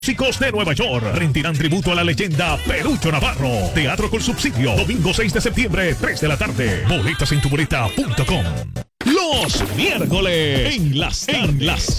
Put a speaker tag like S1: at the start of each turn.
S1: Músicos de Nueva York rendirán tributo a la leyenda Perucho Navarro. Teatro con subsidio. Domingo 6 de septiembre, 3 de la tarde. Boletas en tuboleta.com. Los miércoles en las